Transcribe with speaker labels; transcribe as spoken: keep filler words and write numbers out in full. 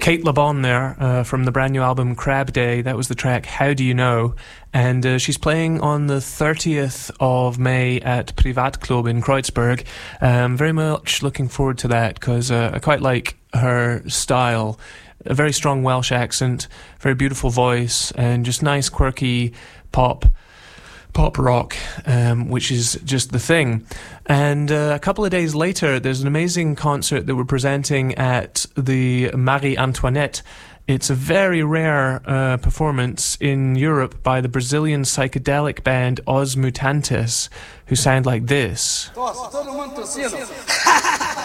Speaker 1: Kate LeBon there uh, from the brand new album Crab Day. That was the track How Do You Know? And uh, she's playing on the thirtieth of May at Privatklubb in Kreuzberg. Um, very much looking forward to that because uh, I quite like her style. A very strong Welsh accent, very beautiful voice, and just nice, quirky pop. pop rock, um, which is just the thing. And uh, a couple of days later, there's an amazing concert that we're presenting at the Marie Antoinette. It's a very rare uh, performance in Europe by the Brazilian psychedelic band Os Mutantes, who sound like this.